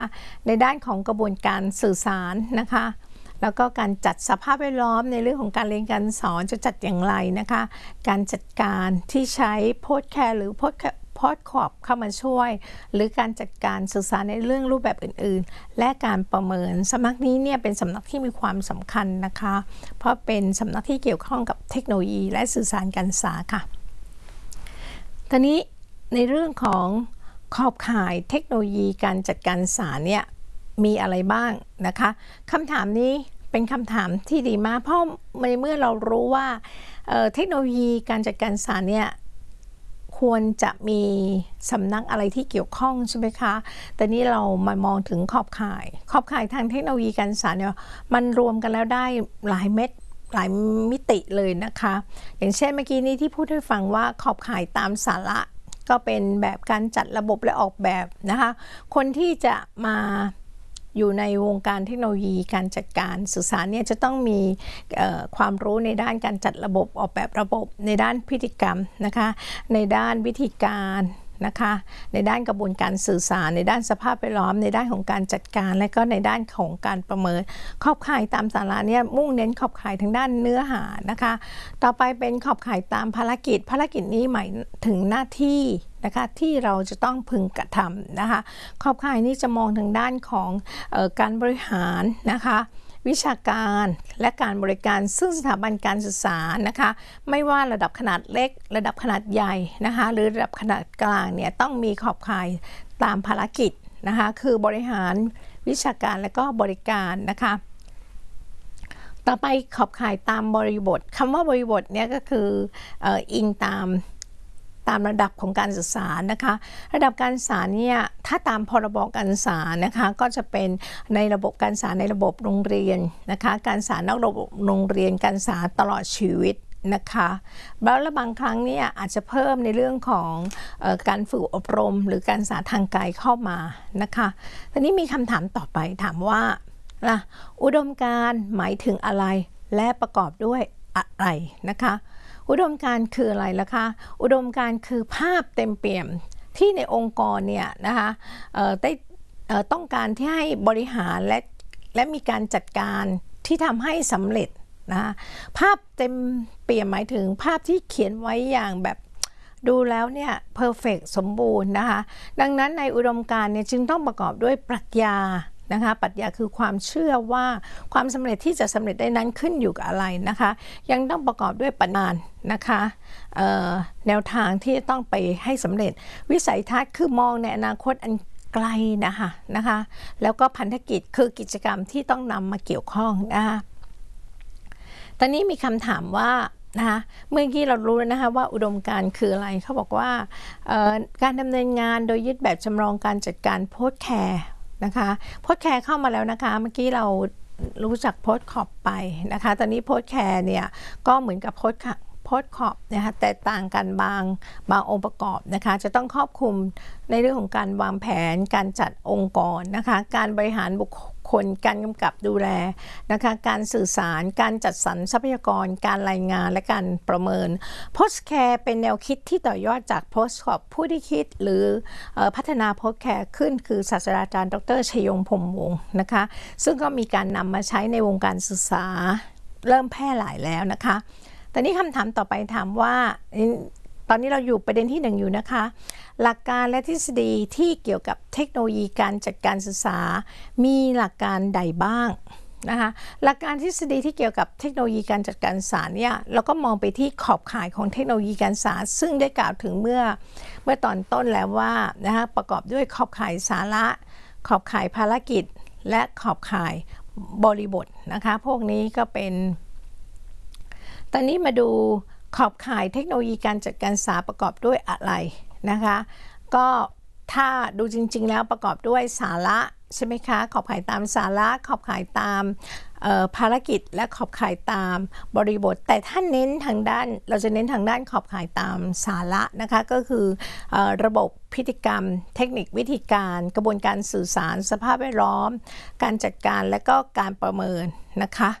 ในด้านของกระบวนการสื่อสารนะคะแล้วก็การจัดสภาพแวดล้อมในเรื่องของการเรียนการสอนจะจัดอย่างไรนะคะการจัดการที่ใช้โพสแคร์หรือโพสคอร์เข้ามาช่วยหรือการจัดการสื่อสารในเรื่องรูปแบบอื่นๆและการประเมินสำนักนี้เนี่ยเป็นสำนักที่มีความสำคัญนะคะเพราะเป็นสำนักที่เกี่ยวข้องกับเทคโนโลยีและสื่อสารการศึกษาค่ะตอนนี้ในเรื่องของขอบข่ายเทคโนโลยีการจัดการศึกษาเนี่ยมีอะไรบ้างนะคะคำถามนี้เป็นคำถามที่ดีมากเพราะในเมื่อเรารู้ว่าเทคโนโลยีการจัดการศึกษาเนี่ยควรจะมีสำนักอะไรที่เกี่ยวข้องใช่ไหมคะแต่นี้เรามามองถึงขอบข่ายทางเทคโนโลยีการศึกษาเนี่ยมันรวมกันแล้วได้หลายเม็ดหลายมิติเลยนะคะอย่างเช่นเมื่อกี้นี้ที่พูดให้ฟังว่าขอบข่ายตามสาระก็เป็นแบบการจัดระบบและออกแบบนะคะคนที่จะมาอยู่ในวงการเทคโนโลยีการจัดการสื่อสารเนี่ยจะต้องมีความรู้ในด้านการจัดระบบออกแบบระบบในด้านพฤติกรรมนะคะในด้านวิธีการนะคะในด้านกระบวนการสื่อสารในด้านสภาพแวดล้อมในด้านของการจัดการและก็ในด้านของการประเมินขอบข่ายตามสาระเนี่ยมุ่งเน้นขอบข่ายทางด้านเนื้อหานะคะต่อไปเป็นขอบข่ายตามภารกิจนี้หมายถึงหน้าที่นะคะที่เราจะต้องพึงกระทำนะคะขอบข่ายนี้จะมองทางด้านของการบริหารนะคะวิชาการและการบริการซึ่งสถาบันการศึกษานะคะไม่ว่าระดับขนาดเล็กระดับขนาดใหญ่นะคะหรือระดับขนาดกลางเนี่ยต้องมีขอบข่ายตามภารกิจนะคะคือบริหารวิชาการและก็บริการนะคะต่อไปขอบข่ายตามบริบทคำว่าบริบทเนี่ยก็คืออิงตามระดับของการศึกษานะคะระดับการศึกษาเนี่ยถ้าตามพรบการศึกษานะคะก็จะเป็นในระบบการศึกษาในระบบโรงเรียนนะคะการศึกษานอกระบบโรงเรียนการศึกษาตลอดชีวิตนะคะแล้วบางครั้งเนี่ยอาจจะเพิ่มในเรื่องของการฝึกอบรมหรือการศึกษาทางไกลเข้ามานะคะทีนี้มีคำถามต่อไปถามว่าอุดมการณ์หมายถึงอะไรและประกอบด้วยอะไรนะคะอุดมการณ์คืออะไรล่ะคะอุดมการณ์คือภาพเต็มเปี่ยมที่ในองค์กรเนี่ยนะคะได้ต้องการที่ให้บริหารและมีการจัดการที่ทำให้สำเร็จนะคะภาพเต็มเปี่ยมหมายถึงภาพที่เขียนไว้อย่างแบบดูแล้วเนี่ยเพอร์เฟกต์สมบูรณ์นะคะดังนั้นในอุดมการณ์เนี่ยจึงต้องประกอบด้วยปรัชญานะคะปรัชญาคือความเชื่อว่าความสำเร็จที่จะสำเร็จได้นั้นขึ้นอยู่กับอะไรนะคะยังต้องประกอบด้วยปณิธานนะคะแนวทางที่จะต้องไปให้สำเร็จวิสัยทัศน์คือมองในอนาคตอันไกลนะคะแล้วก็พันธกิจคือกิจกรรมที่ต้องนำมาเกี่ยวข้องนะคะตอนนี้มีคำถามว่านะคะเมื่อกี้เรารู้แล้วนะคะว่าอุดมการณ์คืออะไรเขาบอกว่าการดำเนินงานโดยยึดแบบจำลองการจัดการโพสแคร์นะคะโพสแคร์เข้ามาแล้วนะคะเมื่อกี้เรารู้จักโพสคอปไปนะคะตอนนี้โพสแคร์เนี่ยก็เหมือนกับโพสคอปนะคะแต่ต่างกันบางองค์ประกอบนะคะจะต้องครอบคลุมในเรื่องของการวางแผนการจัดองค์กรนะคะการบริหารบุคคลการกำกับดูแลนะคะการสื่อสารการจัดสรรทรัพยากรการรายงานและการประเมินโพสแคร์เป็นแนวคิดที่ต่อยอดจากโพสคอปผู้ที่คิดหรือพัฒนาโพสแคร์ขึ้นคือศาสตราจารย์ดร.ชยงพรหมวงศ์นะคะซึ่งก็มีการนำมาใช้ในวงการศึกษาเริ่มแพร่หลายแล้วนะคะแต่นี้คำถามต่อไปถามว่าตอนนี้เราอยู่ประเด็นที่1อยู่นะคะหลักการและทฤษฎีที่เกี่ยวกับเทคโนโลยีการจัดการศึกษามีหลักการใดบ้างนะคะหลักการทฤษฎีที่เกี่ยวกับเทคโนโลยีการจัดการศึกษาเนี่ยเราก็มองไปที่ขอบข่ายของเทคโนโลยีการศึกษาซึ่งได้กล่าวถึงเมื่อตอนต้นแล้วว่านะคะประกอบด้วยขอบข่ายสาระขอบข่ายภารกิจและขอบข่ายบริบทนะคะพวกนี้ก็เป็นตอนนี้มาดูขอบข่ายเทคโนโลยีการจัดการศึกษาประกอบด้วยอะไรนะคะก็ถ้าดูจริงๆแล้วประกอบด้วยสาระใช่ไหมคะขอบข่ายตามสาระขอบข่ายตามภารกิจและขอบข่ายตามบริบทแต่ถ้าเน้นทางด้านเราจะเน้นทางด้านขอบข่ายตามสาระนะคะก็คือระบบพฤติกรรมเทคนิควิธีการกระบวนการสื่อสารสภาพแวดล้อมการจัดการและก็การประเมินนะคะ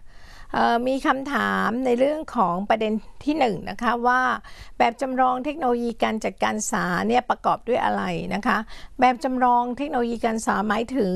มีคำถามในเรื่องของประเด็นที่1นะคะว่าแบบจำลองเทคโนโลยีการจัดการศึกษาเนี่ยประกอบด้วยอะไรนะคะแบบจำลองเทคโนโลยีการศึกษาหมายถึง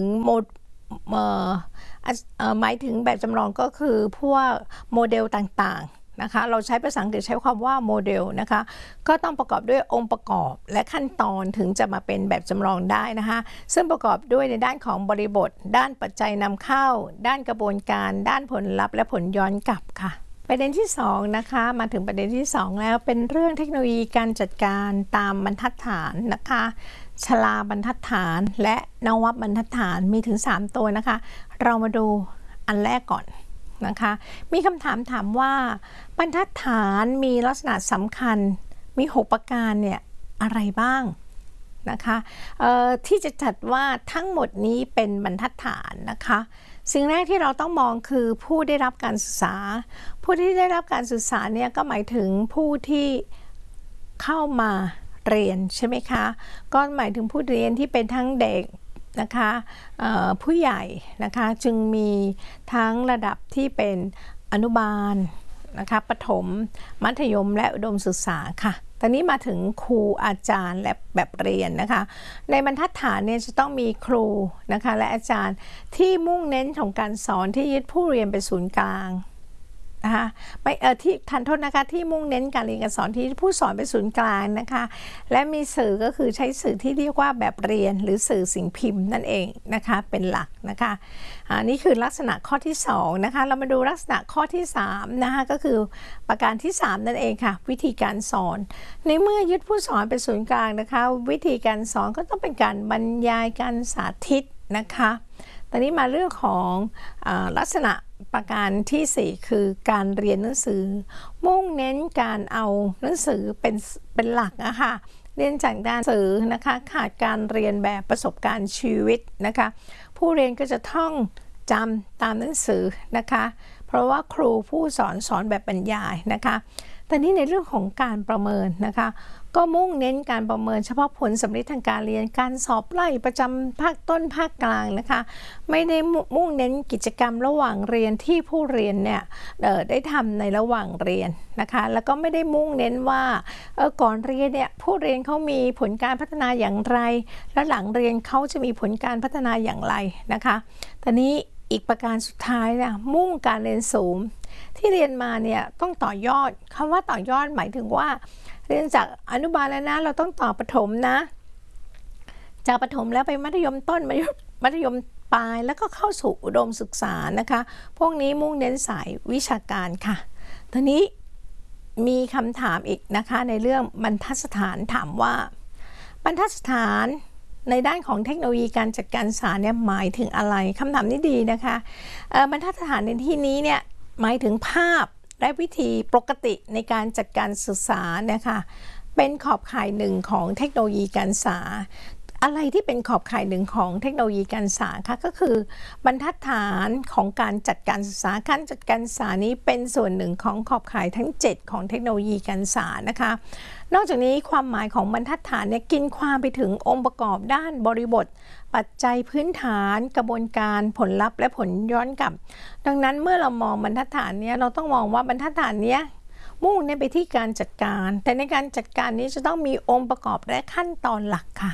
หมายถึงแบบจำลองก็คือพวกโมเดลต่างๆนะคะเราใช้ภาษาอังกฤษใช้ความว่าโมเดลนะคะก็ต้องประกอบด้วยองค์ประกอบและขั้นตอนถึงจะมาเป็นแบบจำลองได้นะคะซึ่งประกอบด้วยในด้านของบริบทด้านปัจจัยนำเข้าด้านกระบวนการด้านผลลัพธ์และผลย้อนกลับค่ะประเด็นที่2นะคะมาถึงประเด็นที่2แล้วเป็นเรื่องเทคโนโลยีการจัดการตามบรรทัดฐานนะคะชลาบรรทัดฐานและนวบรรทัดฐานมีถึง3ตัวนะคะเรามาดูอันแรกก่อนนะคะมีคำถามว่าบรรทัดฐานมีลักษณะสำคัญมี6ประการเนี่ยอะไรบ้างนะคะที่จะจัดว่าทั้งหมดนี้เป็นบรรทัดฐานนะคะสิ่งแรกที่เราต้องมองคือผู้ได้รับการศึกษาผู้ที่ได้รับการศึกษาเนี่ยก็หมายถึงผู้ที่เข้ามาเรียนใช่ไหมคะก็หมายถึงผู้เรียนที่เป็นทั้งเด็กนะคะผู้ใหญ่นะคะจึงมีทั้งระดับที่เป็นอนุบาลนะคะประถมมัธยมและอุดมศึกษาค่ะตอนนี้มาถึงครูอาจารย์และแบบเรียนนะคะในบรรทัดฐานเนี่ยจะต้องมีครูนะคะและอาจารย์ที่มุ่งเน้นของการสอนที่ยึดผู้เรียนเป็นศูนย์กลางนะคะไม่ที่ทันโทษนะคะที่มุ่งเน้นการเรียนการสอนที่ผู้สอนเป็นศูนย์กลางนะคะและมีสื่อก็คือใช้สื่อที่เรียกว่าแบบเรียนหรือสื่อสิ่งพิมพ์นั่นเองนะคะเป็นหลักนะคะนี่คือลักษณะข้อที่2นะคะเรามาดูลักษณะข้อที่3นะคะก็คือประการที่3นั่นเองค่ะวิธีการสอนในเมื่อยึดผู้สอนเป็นศูนย์กลางนะคะวิธีการสอนก็ต้องเป็นการบรรยายการสาธิตนะคะตอนนี้มาเรื่องของลักษณะประการที่4คือการเรียนหนังสือมุ่งเน้นการเอาหนังสือเป็นหลักนะคะเรียนจากด้านหนังสือนะคะขาดการเรียนแบบประสบการณ์ชีวิตนะคะผู้เรียนก็จะท่องจำตามหนังสือนะคะเพราะว่าครูผู้สอนแบบบรรยายนะคะแต่นี้ในเรื่องของการประเมินนะคะก็มุ่งเน้นการประเมินเฉพาะผลสำเร็จทางการเรียนการสอบไล่ประจำภาคต้นภาคกลางนะคะไม่ได้มุ่งเน้นกิจกรรมระหว่างเรียนที่ผู้เรียนเนี่ยได้ทำในระหว่างเรียนนะคะแล้วก็ไม่ได้มุ่งเน้นว่าก่อนเรียนเนี่ยผู้เรียนเขามีผลการพัฒนาอย่างไรและหลังเรียนเขาจะมีผลการพัฒนาอย่างไรนะคะตอนนี้อีกประการสุดท้ายนะมุ่งการเรียนสูงที่เรียนมาเนี่ยต้องต่อยอดคำว่าต่อยอดหมายถึงว่าเรียนจากอนุบาลแล้วนะเราต้องต่อประถมนะจากประถมแล้วไปมัธยมต้นมัธยมปลายแล้วก็เข้าสู่อุดมศึกษานะคะพวกนี้มุ่งเน้นสายวิชาการค่ะทีนี้มีคำถามอีกนะคะในเรื่องบรรทัดฐานถามว่าบรรทัดฐานในด้านของเทคโนโลยีการจัดการศึกษาเนี่ยหมายถึงอะไรคำถามนี้ดีนะคะบรรทัดฐานในที่นี้เนี่ยหมายถึงภาพและวิธีปกติในการจัดการศึกษานะคะเป็นขอบข่ายหนึ่งของเทคโนโลยีการศึกษาอะไรที่เป็นขอบข่ายหนึ่งของเทคโนโลยีการศึกษาคะก็คือบรรทัดฐานของการจัดการศึกษาการจัดการศึกษานี้เป็นส่วนหนึ่งของขอบข่ายทั้ง7ของเทคโนโลยีการศึกษานะคะนอกจากนี้ความหมายของบรรทัดฐานเนี่ยกินความไปถึงองค์ประกอบด้านบริบทปัจจัยพื้นฐานกระบวนการผลลัพธ์และผลย้อนกลับดังนั้นเมื่อเรามองบรรทัดฐานเนี้ยเราต้องมองว่าบรรทัดฐานเนี้ยมุ่งเน้นไปที่การจัดการแต่ในการจัดการนี้จะต้องมีองค์ประกอบและขั้นตอนหลักค่ะ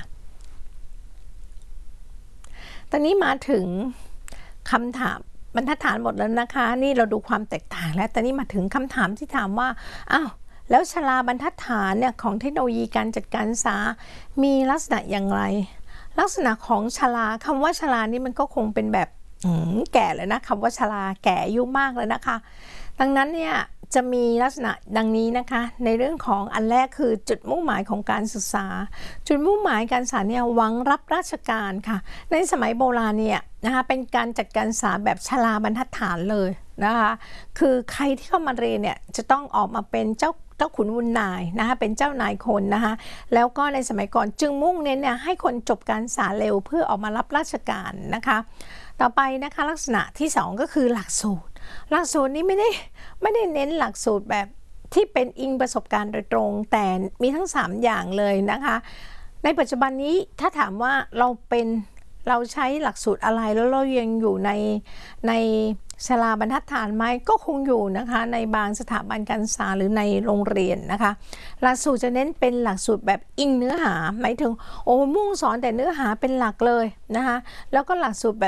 ตอนนี้มาถึงคำถามบรรทัดฐานหมดแล้วนะคะนี่เราดูความแตกต่างแล้วตอนนี้มาถึงคำถามที่ถามว่าอ้าวแล้วชลาบรรทัดฐานเนี่ยของเทคโนโลยีการจัดการศึกษามีลักษณะอย่างไรลักษณะของชลาคำว่าชลานี่มันก็คงเป็นแบบแก่เลยนะคำว่าชลาแก่อายุมากเลยนะคะดังนั้นเนี่ยจะมีลักษณะดังนี้นะคะในเรื่องของอันแรกคือจุดมุ่งหมายของการศึกษาจุดมุ่งหมายการศึกษาเนี่ยหวังรับราชการค่ะในสมัยโบราณเนี่ยนะคะเป็นการจัดการศึกษาแบบชลาบรรทัดฐานเลยนะคะคือใครที่เข้ามาเรียนเนี่ยจะต้องออกมาเป็นเจ้าขุนวุนนายนะคะเป็นเจ้านายคนนะคะแล้วก็ในสมัยก่อนจึงมุ่งเน้นเนี่ยให้คนจบการศึกษาเร็วเพื่อออกมารับราชการนะคะต่อไปนะคะลักษณะที่2ก็คือหลักสูตรหลักสูตรนี้ไม่ได้เน้นหลักสูตรแบบที่เป็นอิงประสบการณ์โดยตรงแต่มีทั้ง3อย่างเลยนะคะในปัจจุบันนี้ถ้าถามว่าเราเป็นเราใช้หลักสูตรอะไรแล้วเรายังอยู่ในศาลาบรรทัดฐานไหมก็คงอยู่นะคะในบางสถาบันการศึกษาหรือในโรงเรียนนะคะหลักสูตรจะเน้นเป็นหลักสูตรแบบอิงเนื้อหาหมายถึงมุ่งสอนแต่เนื้อหาเป็นหลักเลยนะคะแล้วก็หลักสูตรแบ